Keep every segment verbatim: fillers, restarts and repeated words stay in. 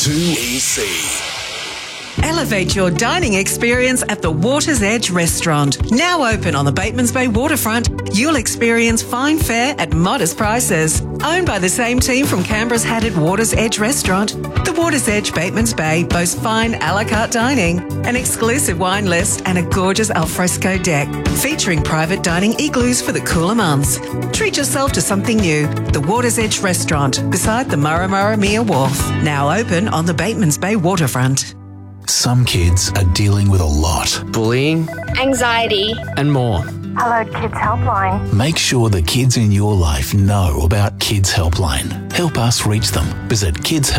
two E C. Elevate your dining experience at the Water's Edge restaurant. Now open on the Batemans Bay waterfront, you'll experience fine fare at modest prices. Owned by the same team from Canberra's Hatted Water's Edge restaurant, the Water's Edge Batemans Bay boasts fine a la carte dining, an exclusive wine list and a gorgeous alfresco deck, featuring private dining igloos for the cooler months. Treat yourself to something new. The Water's Edge restaurant, beside the Murramurramia Wharf. Now open on the Batemans Bay waterfront. Some kids are dealing with a lot. Bullying, anxiety, and more. Hello Kids Helpline. Make sure the kids in your life know about Kids Helpline. Help us reach them. Visit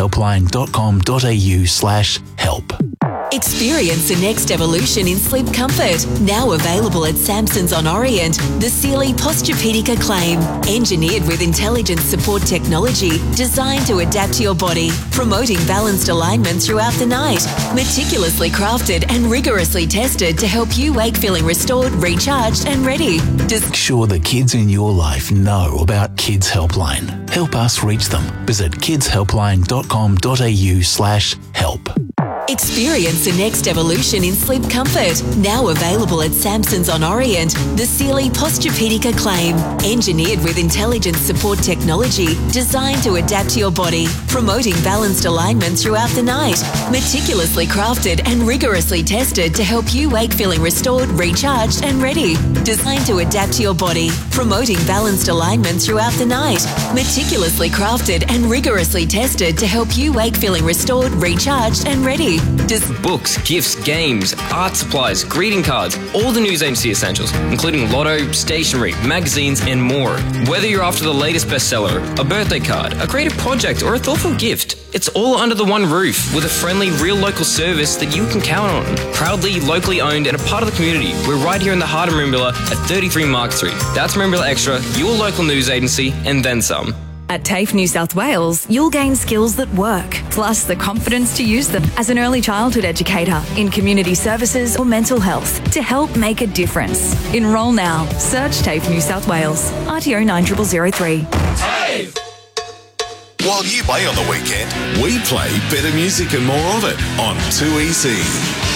kidshelpline.com.au slash help. Experience the next evolution in sleep comfort. Now available at Samson's on Orient, the Sealy Posturepedic Acclaim. Engineered with intelligent support technology designed to adapt to your body, promoting balanced alignment throughout the night. Meticulously crafted and rigorously tested to help you wake feeling restored, recharged and ready. Des- Make sure the kids in your life know about Kids Helpline. Help us reach them. Visit kidshelpline.com.au slash help. Experience the next evolution in sleep comfort. Now available at Samson's on Orient, the Sealy Posturepedic Acclaim. Engineered with intelligent support technology designed to adapt to your body, promoting balanced alignment throughout the night. Meticulously crafted and rigorously tested to help you wake feeling restored, recharged and ready. Designed to adapt to your body, promoting balanced alignment throughout the night. Meticulously crafted and rigorously tested to help you wake feeling restored, recharged and ready. Does Books, gifts, games, art supplies, greeting cards, all the news agency essentials, including lotto, stationery, magazines, and more. Whether you're after the latest bestseller, a birthday card, a creative project, or a thoughtful gift, it's all under the one roof with a friendly, real local service that you can count on. Proudly, locally owned, and a part of the community. We're right here in the heart of Merimbula at thirty-three Mark Street. That's Merimbula Extra, your local news agency, and then some. At TAFE New South Wales, you'll gain skills that work, plus the confidence to use them as an early childhood educator in community services or mental health to help make a difference. Enrol now. Search TAFE New South Wales. R T O nine zero zero zero three. TAFE! While you play on the weekend, we play better music and more of it on two E C.